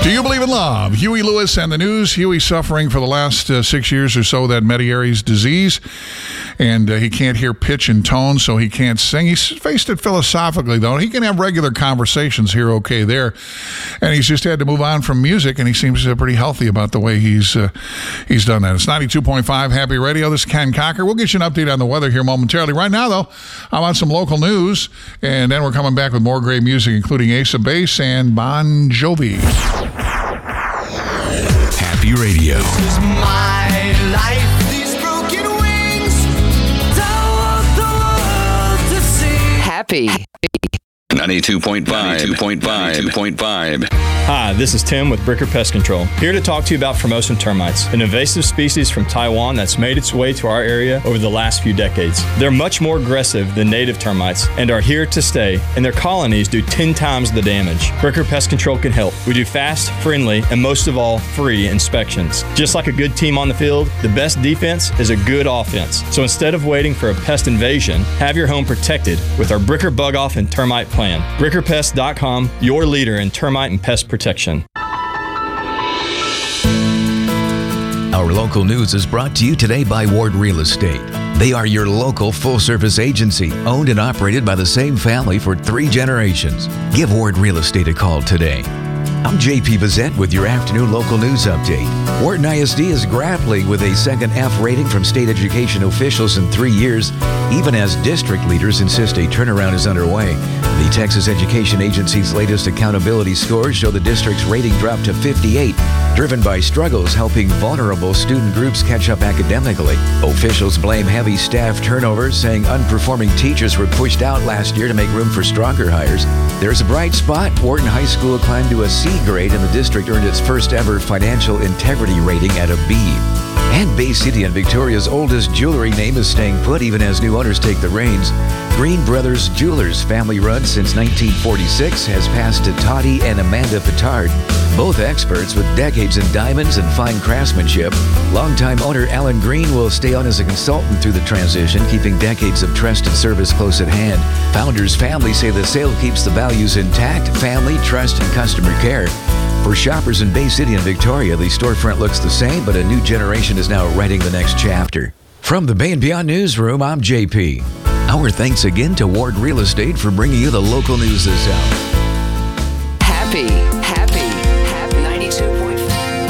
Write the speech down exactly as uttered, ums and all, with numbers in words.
Do you believe in love? Huey Lewis and the News. Huey suffering for the last uh, six years or so that Meniere's disease, and uh, he can't hear pitch and tone, so he can't sing. He's faced it philosophically, though. He can have regular conversations here, okay, there, and he's just had to move on from music, and he seems uh, pretty healthy about the way he's uh, he's done that. It's ninety-two point five Happy Radio. This is Ken Cocker. We'll get you an update on the weather here momentarily. Right now, though, I want some local news, and then we're coming back with more great music, including Ace of Base and Bon Jovi. Happy Radio. This is my life. These broken wings don't want the world to see. Happy. ninety-two point five. ninety-two point five. ninety-two point five. Hi, this is Tim with Bricker Pest Control. Here to talk to you about Formosan termites, an invasive species from Taiwan that's made its way to our area over the last few decades. They're much more aggressive than native termites and are here to stay, and their colonies do ten times the damage. Bricker Pest Control can help. We do fast, friendly, and most of all, free inspections. Just like a good team on the field, the best defense is a good offense. So instead of waiting for a pest invasion, have your home protected with our Bricker Bug Off and Termite Plan. Bricker Pest dot com, your leader in termite and pest protection. Our local news is brought to you today by Ward Real Estate. They are your local full-service agency, owned and operated by the same family for three generations. Give Ward Real Estate a call today. I'm J P Bazette with your afternoon local news update. Wharton I S D is grappling with a second F rating from state education officials in three years, even as district leaders insist a turnaround is underway. The Texas Education Agency's latest accountability scores show the district's rating dropped to fifty-eight, driven by struggles helping vulnerable student groups catch up academically. Officials blame heavy staff turnover, saying unperforming teachers were pushed out last year to make room for stronger hires. There's a bright spot. Wharton High School climbed to a C grade, and the district earned its first ever financial integrity rating at a B. And Bay City and Victoria's oldest jewelry name is staying put even as new owners take the reins. Green Brothers Jewelers, family run since nineteen forty-six, has passed to Toddy and Amanda Petard, both experts with decades in diamonds and fine craftsmanship. Longtime owner Alan Green will stay on as a consultant through the transition, keeping decades of trust and service close at hand. Founders' family say the sale keeps the values intact: family, trust, and customer care. For shoppers in Bay City and Victoria, the storefront looks the same, but a new generation is now writing the next chapter. From the Bay and Beyond Newsroom, I'm J P. Our thanks again to Ward Real Estate for bringing you the local news this hour. Happy.